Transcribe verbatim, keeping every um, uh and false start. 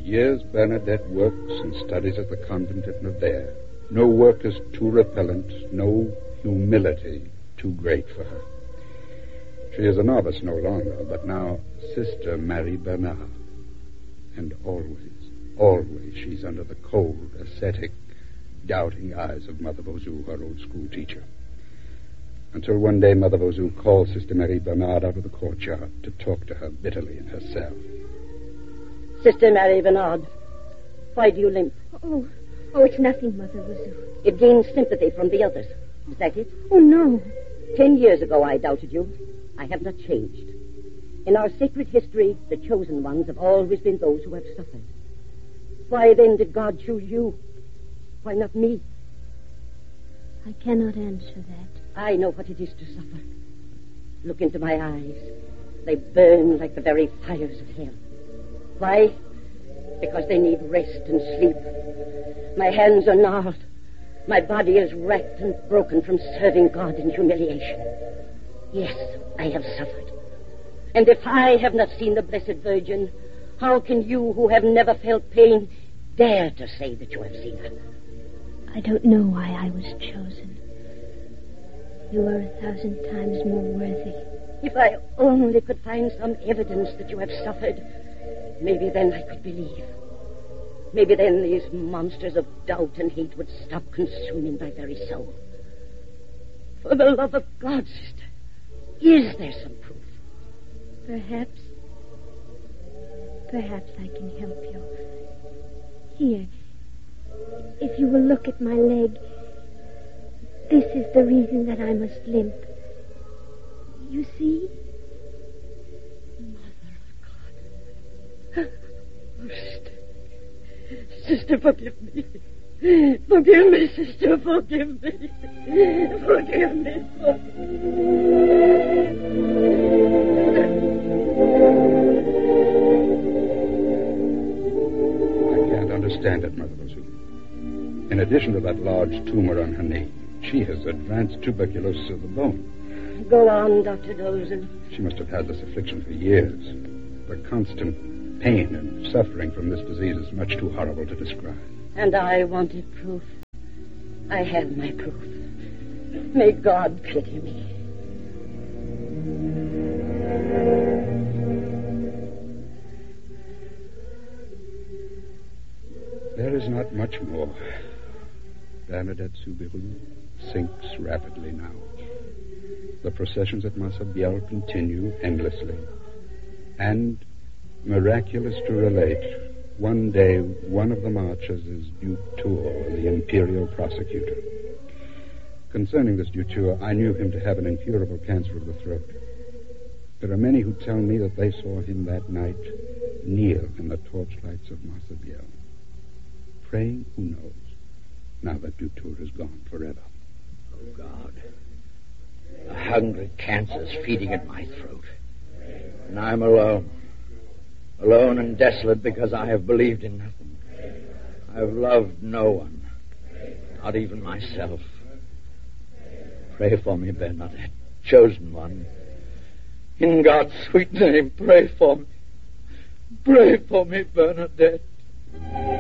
years Bernadette works and studies at the convent at Nevers. No work is too repellent, no humility too great for her. She is a novice no longer, but now Sister Marie Bernard. And always, always she's under the cold, ascetic, doubting eyes of Mother Vauzou, her old school teacher. Until one day Mother Vauzou called Sister Marie Bernard out of the courtyard to talk to her bitterly in her cell. Sister Marie Bernard, why do you limp? Oh, oh, it's nothing, Mother Vauzou. It gains sympathy from the others. Is that it? Oh, no. Ten years ago I doubted you. I have not changed. In our sacred history, the chosen ones have always been those who have suffered. Why then did God choose you? Why not me? I cannot answer that. I know what it is to suffer. Look into my eyes. They burn like the very fires of hell. Why? Because they need rest and sleep. My hands are gnarled. My body is wrecked and broken from serving God in humiliation. Yes, I have suffered. And if I have not seen the Blessed Virgin, how can you who have never felt pain dare to say that you have seen her? I don't know why I was chosen. You are a thousand times more worthy. If I only could find some evidence that you have suffered, maybe then I could believe. Maybe then these monsters of doubt and hate would stop consuming my very soul. For the love of God, sister, is there some proof? Perhaps. Perhaps I can help you. Here. If you will look at my leg, this is the reason that I must limp. You see? Mother of God. Oh, sister. Sister, forgive me. Forgive me, sister, forgive me. Forgive me. I can't understand it, Mother Vauzou. In addition to that large tumor on her knee, she has advanced tuberculosis of the bone. Go on, Doctor Dozen. She must have had this affliction for years. The constant pain and suffering from this disease is much too horrible to describe. And I wanted proof. I have my proof. May God pity me. There is not much more. Bernadette Soubirous sinks rapidly now. The processions at Massabielle continue endlessly. And, miraculous to relate, one day one of the marchers is Duke Tour, the imperial prosecutor. Concerning this Dutour, I knew him to have an incurable cancer of the throat. There are many who tell me that they saw him that night kneel in the torchlights of Massabielle, praying, who knows, now that Dutour is gone forever. Oh, God. A hungry cancer's feeding at my throat. And I'm alone. Alone and desolate because I have believed in nothing. I have loved no one. Not even myself. Pray for me, Bernadette, chosen one. In God's sweet name, pray for me. Pray for me, Bernadette.